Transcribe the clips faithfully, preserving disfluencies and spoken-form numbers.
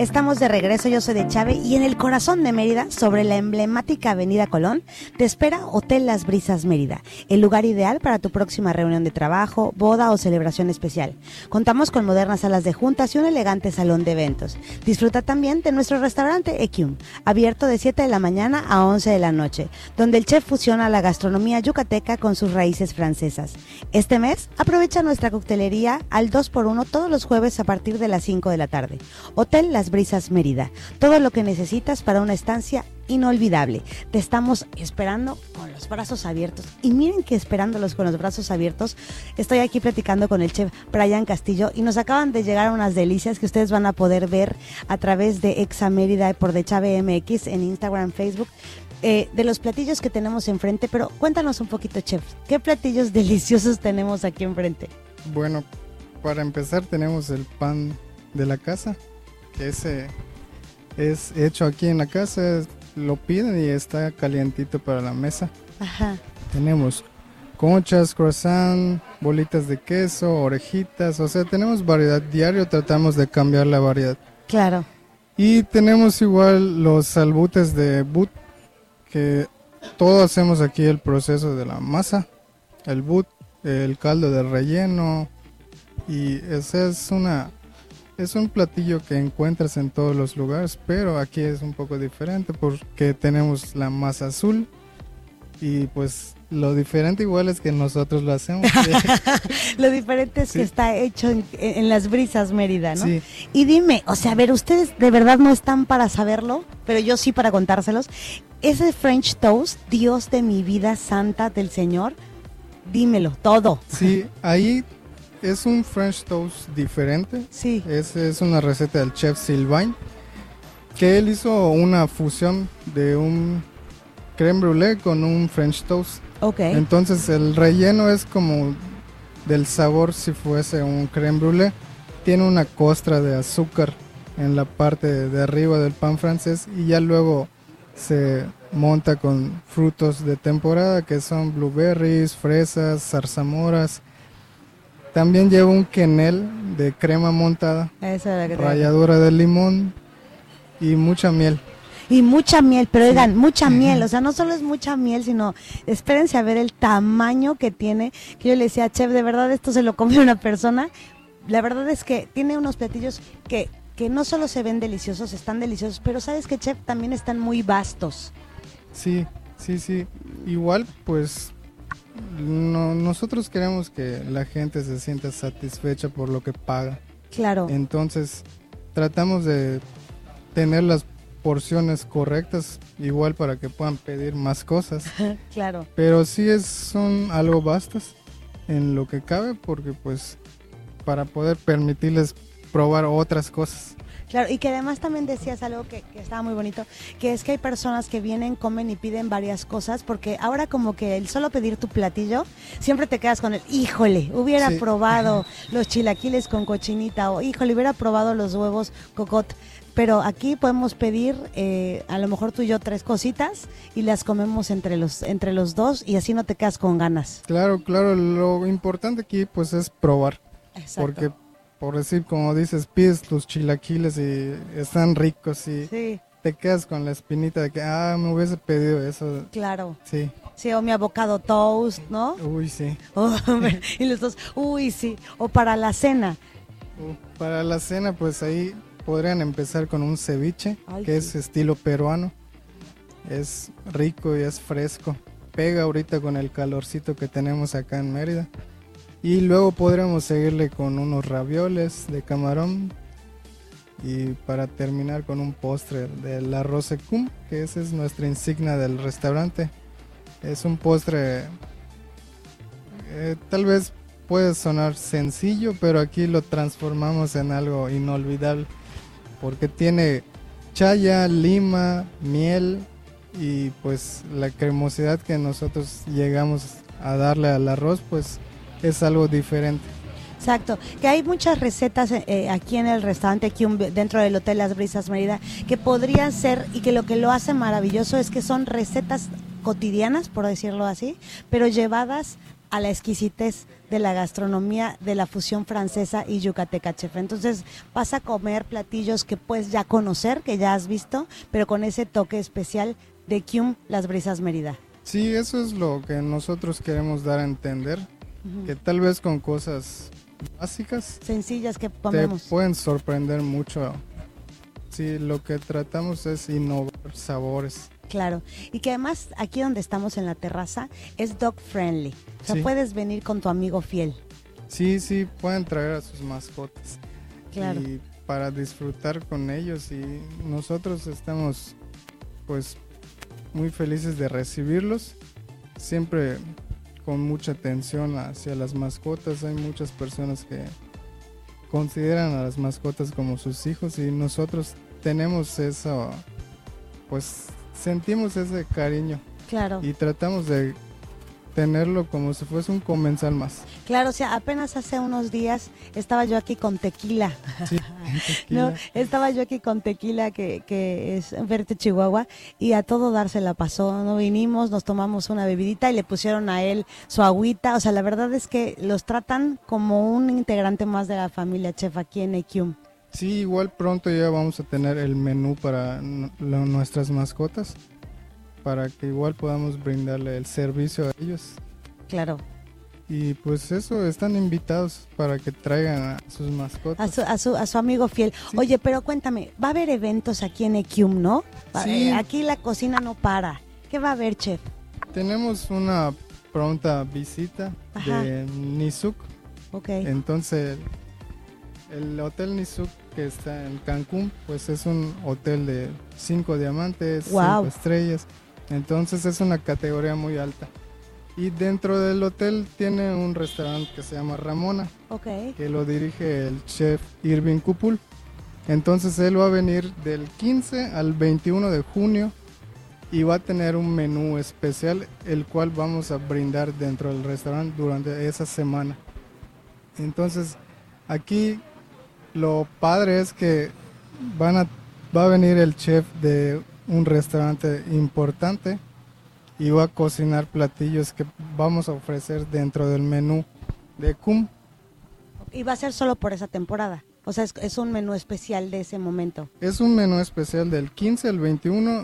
Estamos de regreso, yo soy de Chave y en el corazón de Mérida, sobre la emblemática Avenida Colón, te espera Hotel Las Brisas Mérida, el lugar ideal para tu próxima reunión de trabajo, boda o celebración especial. Contamos con modernas salas de juntas y un elegante salón de eventos. Disfruta también de nuestro restaurante Equium, abierto de siete de la mañana a once de la noche, donde el chef fusiona la gastronomía yucateca con sus raíces francesas. Este mes, aprovecha nuestra coctelería al dos por uno todos los jueves a partir de las cinco de la tarde. Hotel Las Brisas Mérida, todo lo que necesitas para una estancia inolvidable. Te estamos esperando con los brazos abiertos. Y miren que esperándolos con los brazos abiertos, estoy aquí platicando con el chef Brian Castillo y nos acaban de llegar unas delicias que ustedes van a poder ver a través de Exa Mérida y por De Chave M X en Instagram, Facebook. Eh, de los platillos que tenemos enfrente, pero cuéntanos un poquito, chef, ¿qué platillos deliciosos tenemos aquí enfrente? Bueno, para empezar tenemos el pan de la casa, que ese es hecho aquí en la casa, lo piden y está calientito para la mesa. Ajá. Tenemos conchas, croissant, bolitas de queso, orejitas, o sea, tenemos variedad diario, tratamos de cambiar la variedad. Claro. Y tenemos igual los salbutes de but, que todo hacemos aquí el proceso de la masa, el but, el caldo de relleno, y ese es una es un platillo que encuentras en todos los lugares, pero aquí es un poco diferente porque tenemos la masa azul y pues lo diferente igual es que nosotros lo hacemos. Lo diferente es sí. que está hecho en, en Las Brisas Mérida, ¿no? Sí. Y dime, o sea, a ver, ustedes de verdad no están para saberlo, pero yo sí para contárselos. Ese French toast, Dios de mi vida santa del Señor, dímelo, todo. Sí, ahí es un French toast diferente. Sí. Es, es una receta del chef Sylvain, que él hizo una fusión de un crème brûlée con un French toast. Okay. Entonces el relleno es como del sabor si fuese un crème brûlée. Tiene una costra de azúcar en la parte de, de arriba del pan francés y ya luego se monta con frutos de temporada que son blueberries, fresas, zarzamoras. También lleva un quenel de crema montada, ralladura de limón y mucha miel. Y mucha miel, pero sí. Oigan, mucha miel, o sea, no solo es mucha miel, sino espérense a ver el tamaño que tiene, que yo le decía, chef, de verdad esto se lo come una persona. La verdad es que tiene unos platillos que, que no solo se ven deliciosos, están deliciosos, pero ¿sabes qué, chef? También están muy vastos. Sí, sí, sí, igual pues no, nosotros queremos que la gente se sienta satisfecha por lo que paga. Claro. Entonces tratamos de tener las porciones correctas, igual para que puedan pedir más cosas. Claro. Pero sí es, son algo vastas en lo que cabe, porque pues para poder permitirles probar otras cosas. Claro, y que además también decías algo que, que estaba muy bonito, que es que hay personas que vienen, comen y piden varias cosas, porque ahora como que el solo pedir tu platillo, siempre te quedas con el, híjole, hubiera sí. probado los chilaquiles con cochinita, o híjole, hubiera probado los huevos cocot. Pero aquí podemos pedir, eh, a lo mejor tú y yo, tres cositas y las comemos entre los entre los dos y así no te quedas con ganas. Claro, claro, lo importante aquí pues es probar. Exacto. Porque, por decir, como dices, pides tus chilaquiles y están ricos y sí. te quedas con la espinita de que, ah, me hubiese pedido eso. Claro. Sí. Sí, o mi avocado toast, ¿no? Uy, sí. Oh, y los dos, uy, sí. O para la cena. Uh, para la cena, pues ahí podrían empezar con un ceviche, Ay, que sí. es estilo peruano. Es rico y es fresco. Pega ahorita con el calorcito que tenemos acá en Mérida. Y luego podremos seguirle con unos ravioles de camarón. Y para terminar con un postre del arroz secum, que esa es nuestra insignia del restaurante. Es un postre, eh, tal vez puede sonar sencillo, pero aquí lo transformamos en algo inolvidable. Porque tiene chaya, lima, miel y pues la cremosidad que nosotros llegamos a darle al arroz, pues es algo diferente. Exacto, que hay muchas recetas eh, aquí en el restaurante, aquí un, dentro del Hotel Las Brisas Mérida, que podrían ser, y que lo que lo hace maravilloso es que son recetas cotidianas, por decirlo así, pero llevadas a la exquisitez de la gastronomía de la fusión francesa y yucateca, chef. Entonces vas a comer platillos que puedes ya conocer, que ya has visto, pero con ese toque especial de Kyum Las Brisas Mérida. Sí, eso es lo que nosotros queremos dar a entender, uh-huh. que tal vez con cosas básicas, sencillas que comemos, te pueden sorprender mucho. Sí, lo que tratamos es innovar sabores. Claro, y que además aquí donde estamos en la terraza es dog friendly, o sea, sí. puedes venir con tu amigo fiel. Sí, sí, pueden traer a sus mascotas. Claro. Y para disfrutar con ellos, y nosotros estamos pues muy felices de recibirlos, siempre con mucha atención hacia las mascotas. Hay muchas personas que consideran a las mascotas como sus hijos y nosotros tenemos eso, pues sentimos ese cariño. Claro. Y tratamos de tenerlo como si fuese un comensal más. Claro, o sea, apenas hace unos días estaba yo aquí con tequila. Sí, tequila. No, estaba yo aquí con tequila, que, que es Verte Chihuahua, y a todo dar se la pasó. No vinimos, nos tomamos una bebidita y le pusieron a él su agüita. O sea, la verdad es que los tratan como un integrante más de la familia, chef, aquí en Kyum. Sí, igual pronto ya vamos a tener el menú para n- la, nuestras mascotas, para que igual podamos brindarle el servicio a ellos. Claro. Y pues eso, están invitados para que traigan a sus mascotas. A su, a su, a su amigo fiel. Sí. Oye, pero cuéntame, va a haber eventos aquí en Kyum, ¿no? Sí. Eh, aquí la cocina no para. ¿Qué va a haber, chef? Tenemos una pronta visita, ajá, de Nizuc. Ok. Entonces, el Hotel Nizuc, que está en Cancún, pues es un hotel de cinco diamantes, wow, cinco estrellas. Entonces es una categoría muy alta. Y dentro del hotel tiene un restaurante que se llama Ramona, okay, que lo dirige el chef Irving Kupul. Entonces él va a venir del quince al veintiuno de junio y va a tener un menú especial, el cual vamos a brindar dentro del restaurante durante esa semana. Entonces aquí lo padre es que van a, va a venir el chef de un restaurante importante y va a cocinar platillos que vamos a ofrecer dentro del menú de Kyum. ¿Y va a ser solo por esa temporada? O sea, es, es un menú especial de ese momento. Es un menú especial del quince al veintiuno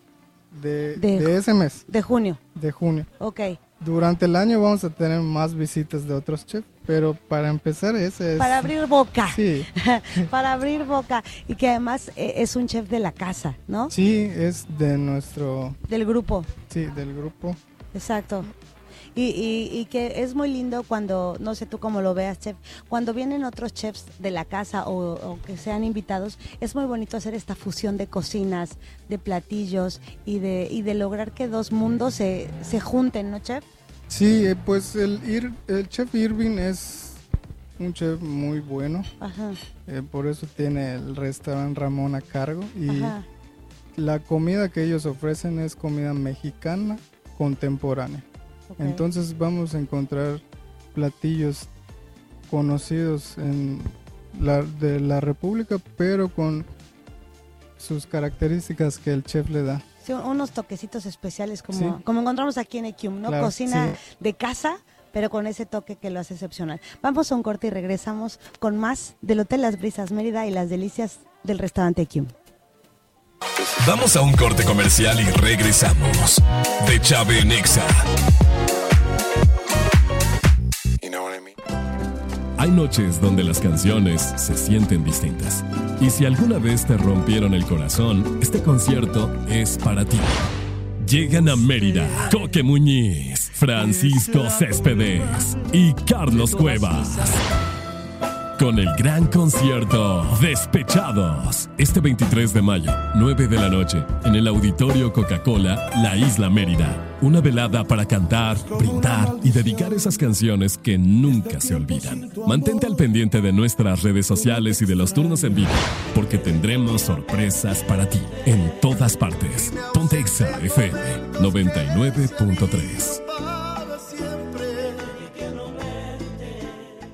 de, de, de ese mes. De junio. De junio. Ok. Durante el año vamos a tener más visitas de otros chefs, pero para empezar ese es... Para abrir boca. Sí. Para abrir boca. Y que además eh, es un chef de la casa, ¿no? Sí, es de nuestro... Del grupo. Sí, del grupo. Exacto. Y, y, y que es muy lindo cuando, no sé tú cómo lo veas, chef, cuando vienen otros chefs de la casa o, o que sean invitados, es muy bonito hacer esta fusión de cocinas, de platillos y de, y de lograr que dos mundos se, se junten, ¿no, chef? Sí, pues el, Ir, el chef Irving es un chef muy bueno. Ajá. Eh, por eso tiene el restaurante Ramón a cargo. Y ajá, la comida que ellos ofrecen es comida mexicana contemporánea. Okay. Entonces vamos a encontrar platillos conocidos en la, de la República, pero con sus características que el chef le da. Sí, unos toquecitos especiales como, sí, como encontramos aquí en Kyum, ¿no? Claro, cocina sí, de casa, pero con ese toque que lo hace excepcional. Vamos a un corte y regresamos con más del Hotel Las Brisas Mérida y las delicias del restaurante Kyum. Vamos a un corte comercial y regresamos. De Chave en Exa. You know what I mean? Hay noches donde las canciones se sienten distintas. Y si alguna vez te rompieron el corazón, este concierto es para ti. Llegan a Mérida Coque Muñiz, Francisco Céspedes y Carlos Cuevas. Con el gran concierto Despechados, este veintitrés de mayo, nueve de la noche, en el Auditorio Coca-Cola, La Isla Mérida. Una velada para cantar, brindar y dedicar esas canciones que nunca se olvidan. Mantente al pendiente de nuestras redes sociales y de los turnos en vivo, porque tendremos sorpresas para ti en todas partes. Ponte Exa F M noventa y nueve punto tres.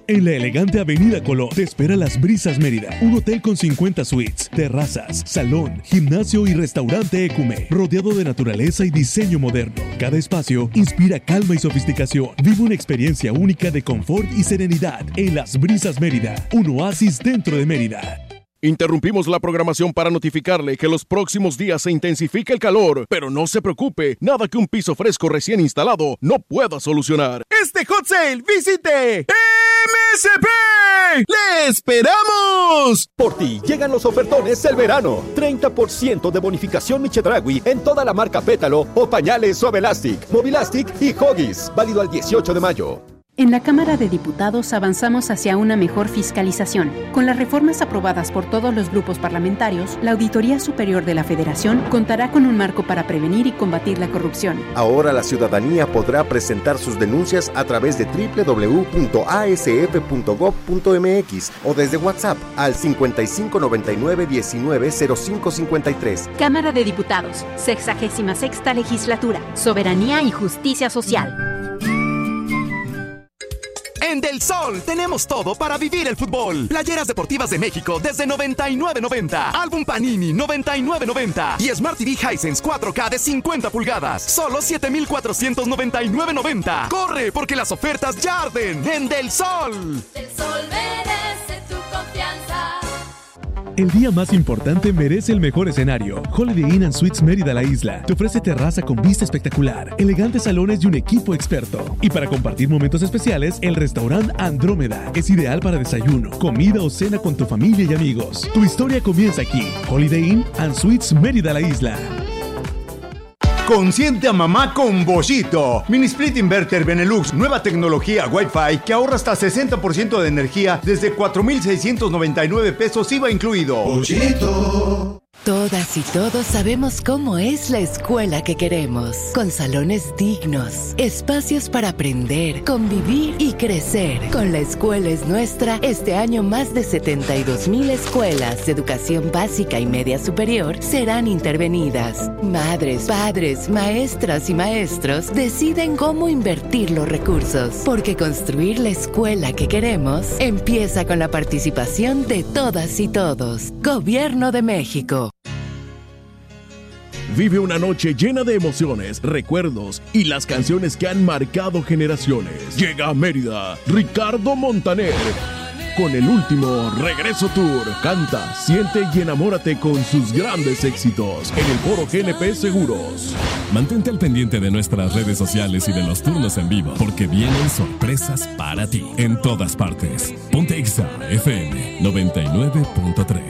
En la elegante Avenida Colón te espera Las Brisas Mérida, un hotel con cincuenta suites, terrazas, salón, gimnasio y restaurante Ecume, rodeado de naturaleza y diseño moderno. Cada espacio inspira calma y sofisticación. Vive una experiencia única de confort y serenidad en Las Brisas Mérida, un oasis dentro de Mérida. Interrumpimos la programación para notificarle que los próximos días se intensifica el calor, pero no se preocupe, nada que un piso fresco recién instalado no pueda solucionar. Este hot sale visite M S P. ¡Le esperamos! Por ti llegan los ofertones del verano. treinta por ciento de bonificación Michedragui en toda la marca Pétalo o pañales Suavelastic, Movilastic y Huggies. Válido al dieciocho de mayo. En la Cámara de Diputados avanzamos hacia una mejor fiscalización. Con las reformas aprobadas por todos los grupos parlamentarios, la Auditoría Superior de la Federación contará con un marco para prevenir y combatir la corrupción. Ahora la ciudadanía podrá presentar sus denuncias a través de doble u doble u doble u punto a s f punto gob punto m x o desde WhatsApp al cincuenta y cinco noventa y nueve diecinueve cero cinco cincuenta y tres. Cámara de Diputados, sexagésima sexta legislatura, soberanía y justicia social. En Del Sol tenemos todo para vivir el fútbol. Playeras deportivas de México desde noventa y nueve noventa. Álbum Panini noventa y nueve noventa. Y Smart T V Hisense cuatro K de cincuenta pulgadas. Solo siete mil cuatrocientos noventa y nueve noventa. ¡Corre, porque las ofertas ya arden en Del Sol! Del Sol merece tu confianza. El día más importante merece el mejor escenario. Holiday Inn and Suites Mérida La Isla te ofrece terraza con vista espectacular, elegantes salones y un equipo experto. Y para compartir momentos especiales, el restaurante Andrómeda es ideal para desayuno, comida o cena con tu familia y amigos. Tu historia comienza aquí. Holiday Inn and Suites Mérida La Isla. Consiente a mamá con Boschito. Mini Split Inverter Benelux, nueva tecnología Wi-Fi que ahorra hasta sesenta por ciento de energía desde cuatro mil seiscientos noventa y nueve pesos I V A incluido. Boschito. Todas y todos sabemos cómo es la escuela que queremos, con salones dignos, espacios para aprender, convivir y crecer. Con La Escuela es Nuestra, este año más de setenta y dos mil escuelas de educación básica y media superior serán intervenidas. Madres, padres, maestras y maestros deciden cómo invertir los recursos, porque construir la escuela que queremos empieza con la participación de todas y todos. Gobierno de México. Vive una noche llena de emociones, recuerdos y las canciones que han marcado generaciones. Llega a Mérida Ricardo Montaner con el último Regreso Tour. Canta, siente y enamórate con sus grandes éxitos en el Foro G N P Seguros. Mantente al pendiente de nuestras redes sociales y de los turnos en vivo, porque vienen sorpresas para ti en todas partes. Ponte Exa F M noventa y nueve punto tres.